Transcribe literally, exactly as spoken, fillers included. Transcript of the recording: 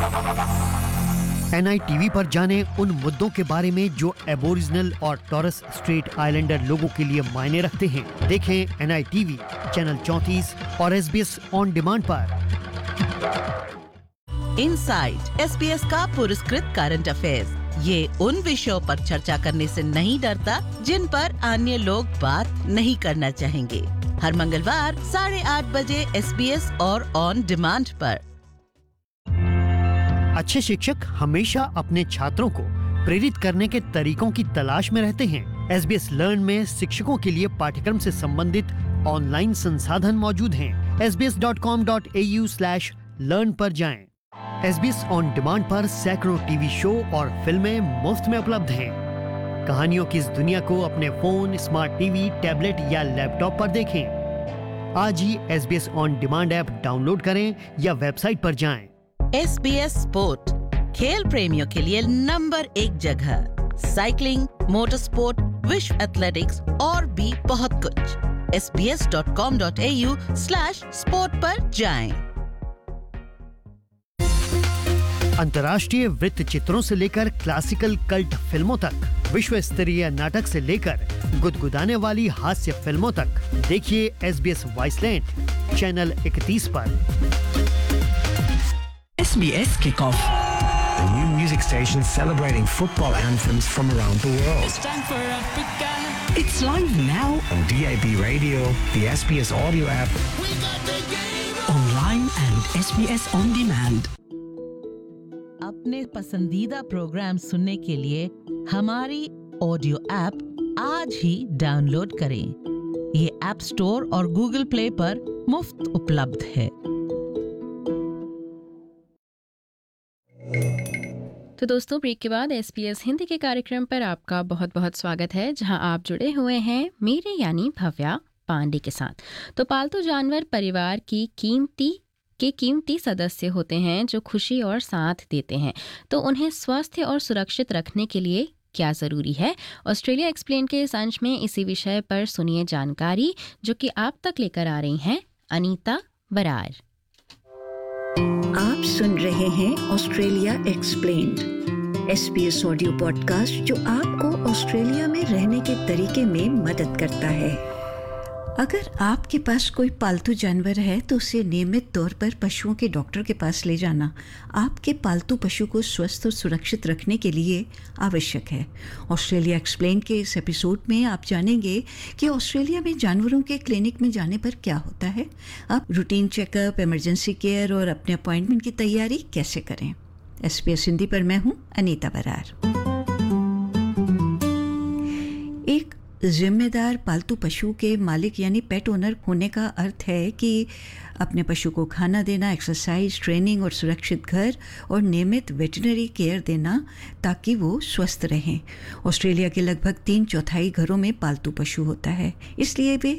N I T V पर जाने उन मुद्दों के बारे में जो एबोरिजिनल और टॉरस स्ट्रेट आइलैंडर लोगों के लिए मायने रखते हैं। देखें N I T V channel चौंतीस और S B S on demand पर। इनसाइड एस बी एस का पुरस्कृत करंट अफेयर्स, ये उन विषयों पर चर्चा करने से नहीं डरता जिन पर अन्य लोग बात नहीं करना चाहेंगे। हर मंगलवार साढ़े आठ बजे एस बी एस और ऑन डिमांड पर। अच्छे शिक्षक हमेशा अपने छात्रों को प्रेरित करने के तरीकों की तलाश में रहते हैं। एस बी एस लर्न में शिक्षकों के लिए पाठ्यक्रम से संबंधित ऑनलाइन संसाधन मौजूद हैं। S B S dot com dot A you slash learn पर जाएं। S B S on demand पर सैकड़ों टीवी शो और फिल्में मुफ्त में उपलब्ध हैं। कहानियों की इस दुनिया को अपने फोन, स्मार्ट टीवी, टैबलेट या लैपटॉप पर देखें। आज ही S B S on demand app download करें या वेबसाइट पर जाएं। एस बी एस स्पोर्ट, खेल प्रेमियों के लिए नंबर एक जगह। साइकिलिंग, मोटर स्पोर्ट, विश्व एथलेटिक्स और भी बहुत कुछ। S B S dot com dot A you slash sport पर जाएं। अंतर्राष्ट्रीय वृत्त चित्रों से लेकर क्लासिकल कल्ट फिल्मों तक, विश्व स्तरीय नाटक से लेकर गुदगुदाने वाली हास्य फिल्मों तक, देखिए एस बी एस वाइसलैंड चैनल इकतीस पर। S B S Kickoff, a new music station celebrating football anthems from around the world. It's time for Africa. It's live now On D A B radio, the S B S audio app, We got the game on. online and S B S on demand. अपने पसंदीदा programme सुनने के लिए हमारी audio app आज ही download करें। ये app store और गूगल प्ले पर मुफ्त उपलब्ध है। तो दोस्तों, ब्रेक के बाद एस बी एस हिंदी के कार्यक्रम पर आपका बहुत बहुत स्वागत है, जहां आप जुड़े हुए हैं मेरे यानी भव्या पांडे के साथ। तो पालतू जानवर परिवार की कीमती के कीमती सदस्य होते हैं जो खुशी और साथ देते हैं। तो उन्हें स्वस्थ और सुरक्षित रखने के लिए क्या ज़रूरी है? ऑस्ट्रेलिया एक्सप्लेन के इस अंश में इसी विषय पर सुनिए जानकारी, जो कि आप तक लेकर आ रही हैं अनीता बरार। आप सुन रहे हैं Australia explained, S B S audio podcast जो आपको ऑस्ट्रेलिया में रहने के तरीके में मदद करता है। अगर आपके पास कोई पालतू जानवर है तो उसे नियमित तौर पर पशुओं के डॉक्टर के पास ले जाना आपके पालतू पशु को स्वस्थ और सुरक्षित रखने के लिए आवश्यक है। ऑस्ट्रेलिया एक्सप्लेन के इस एपिसोड में आप जानेंगे कि ऑस्ट्रेलिया में जानवरों के क्लिनिक में जाने पर क्या होता है, आप रूटीन चेकअप, इमरजेंसी केयर और अपने अपॉइंटमेंट की तैयारी कैसे करें। एस बी एस हिंदी पर मैं हूँ अनीता बरार। एक जिम्मेदार पालतू पशु के मालिक यानी पेट ओनर होने का अर्थ है कि अपने पशु को खाना देना, एक्सरसाइज, ट्रेनिंग और सुरक्षित घर और नियमित वेटरनरी केयर देना ताकि वो स्वस्थ रहें। ऑस्ट्रेलिया के लगभग तीन चौथाई घरों में पालतू पशु होता है, इसलिए वे